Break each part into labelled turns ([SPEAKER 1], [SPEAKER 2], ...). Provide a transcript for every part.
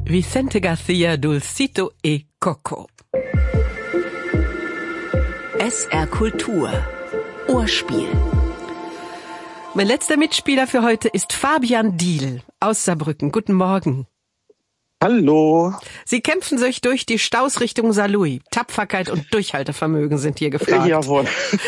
[SPEAKER 1] Vicente García, Dulcito y Coco.
[SPEAKER 2] SR Kultur. Ohrspiel.
[SPEAKER 1] Mein letzter Mitspieler für heute ist Fabian Diehl aus Saarbrücken. Guten Morgen.
[SPEAKER 3] Hallo.
[SPEAKER 1] Sie kämpfen sich durch die Staus Richtung Saarlouis. Tapferkeit und Durchhaltevermögen sind hier gefragt.
[SPEAKER 3] Jawohl.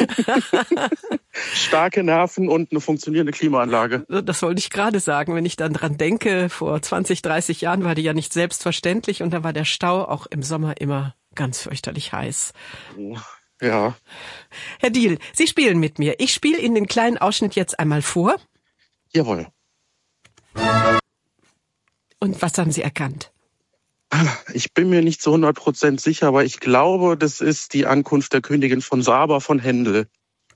[SPEAKER 3] Starke Nerven und eine funktionierende Klimaanlage.
[SPEAKER 1] Das wollte ich gerade sagen. Wenn ich dann dran denke, vor 20, 30 Jahren war die ja nicht selbstverständlich und da war der Stau auch im Sommer immer ganz fürchterlich heiß.
[SPEAKER 3] Ja.
[SPEAKER 1] Herr Diehl, Sie spielen mit mir. Ich spiele Ihnen den kleinen Ausschnitt jetzt einmal vor.
[SPEAKER 3] Jawohl.
[SPEAKER 1] Und was haben Sie erkannt?
[SPEAKER 3] Ich bin mir nicht zu 100% sicher, aber ich glaube, das ist die Ankunft der Königin von Saba von Händel.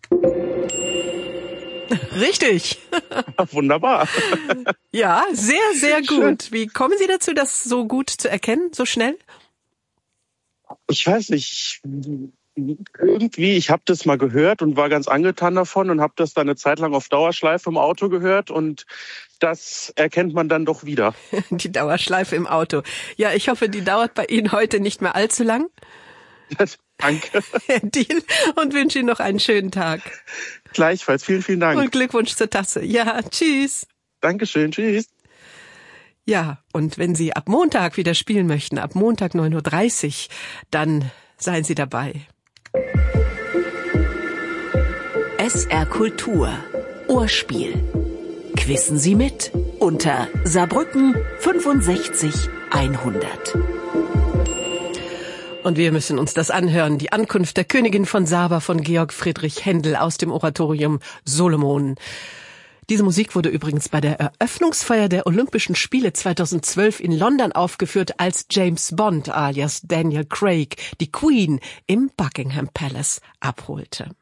[SPEAKER 1] Richtig.
[SPEAKER 3] Wunderbar.
[SPEAKER 1] Ja, sehr, sehr gut. Wie kommen Sie dazu, das so gut zu erkennen, so schnell?
[SPEAKER 3] Ich weiß nicht. Irgendwie, ich habe das mal gehört und war ganz angetan davon und habe das dann eine Zeit lang auf Dauerschleife im Auto gehört und das erkennt man dann doch wieder.
[SPEAKER 1] Die Dauerschleife im Auto. Ja, ich hoffe, die dauert bei Ihnen heute nicht mehr allzu lang.
[SPEAKER 3] Danke.
[SPEAKER 1] Herr Diehl, und wünsche Ihnen noch einen schönen Tag.
[SPEAKER 3] Gleichfalls, vielen, vielen Dank.
[SPEAKER 1] Und Glückwunsch zur Tasse. Ja, tschüss.
[SPEAKER 3] Dankeschön, tschüss.
[SPEAKER 1] Ja, und wenn Sie ab Montag wieder spielen möchten, ab Montag 9:30 Uhr, dann seien Sie dabei.
[SPEAKER 2] SR Kultur. Ohrspiel. Quissen Sie mit unter Saarbrücken 65 100.
[SPEAKER 1] Und wir müssen uns das anhören. Die Ankunft der Königin von Saba von Georg Friedrich Händel aus dem Oratorium Solomon. Diese Musik wurde übrigens bei der Eröffnungsfeier der Olympischen Spiele 2012 in London aufgeführt, als James Bond alias Daniel Craig die Queen im Buckingham Palace abholte.